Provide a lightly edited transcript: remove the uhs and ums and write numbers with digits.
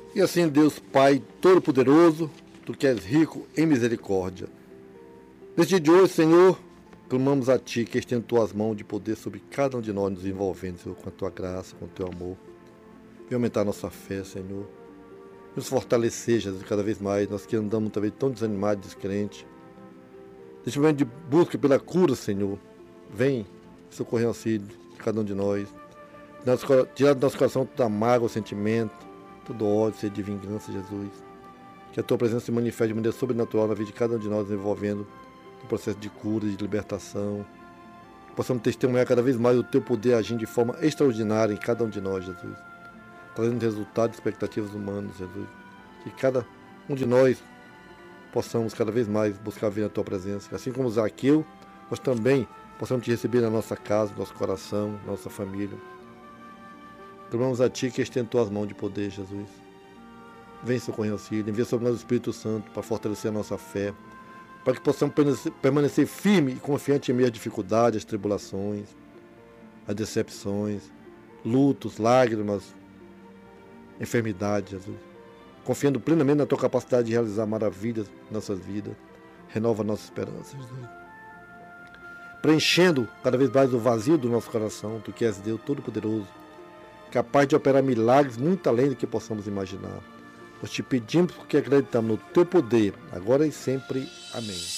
E assim, Deus Pai Todo-Poderoso, Tu que és rico em misericórdia. Neste dia de hoje, Senhor, clamamos a Ti que estenda Tuas mãos de poder sobre cada um de nós, nos envolvendo, Senhor, com a Tua graça, com o Teu amor. E aumentar a nossa fé, Senhor. Nos fortalecer, Jesus, cada vez mais. Nós que andamos também tão desanimados, descrentes. Neste momento de busca pela cura, Senhor, vem socorrer o auxílio de cada um de nós. Tirar do nosso coração toda mágoa, sentimento, todo ódio, sede de vingança, Jesus. Que a Tua presença se manifeste de maneira sobrenatural na vida de cada um de nós, envolvendo no processo de cura, de libertação. Que possamos testemunhar cada vez mais o Teu poder agindo de forma extraordinária em cada um de nós, Jesus. Trazendo resultados e expectativas humanas, Jesus. Que cada um de nós possamos cada vez mais buscar vir na Tua presença. Assim como Zaqueu, nós também possamos Te receber na nossa casa, no nosso coração, na nossa família. Clamamos a Ti que estenda Tuas mãos de poder, Jesus. Vem socorrer auxílio, envia sobre nós o Espírito Santo para fortalecer a nossa fé, para que possamos permanecer firme e confiante em meio às dificuldades, às tribulações, às decepções, lutos, lágrimas, enfermidades, Jesus. Confiando plenamente na Tua capacidade de realizar maravilhas em nossas vidas. Renova a nossa esperança, Jesus. Preenchendo cada vez mais o vazio do nosso coração, Tu que és Deus Todo-Poderoso, capaz de operar milagres muito além do que possamos imaginar. Nós Te pedimos porque acreditamos no Teu poder, agora e sempre. Amém.